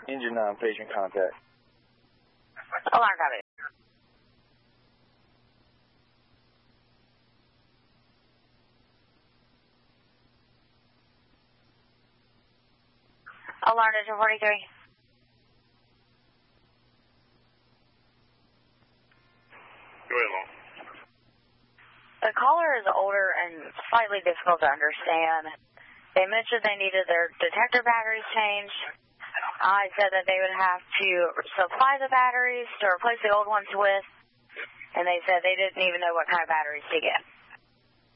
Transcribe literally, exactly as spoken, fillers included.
Engine nine, patient contact. Alarm copy. Alarm Division forty-three. Go ahead, Long. The caller is older and slightly difficult to understand. They mentioned they needed their detector batteries changed. I said that they would have to supply the batteries to replace the old ones with, and they said they didn't even know what kind of batteries to get.